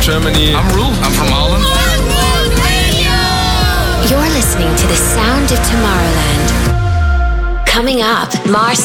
Germany. I'm Roel. I'm from Holland. You're listening to the sound of Tomorrowland. Coming up, Mars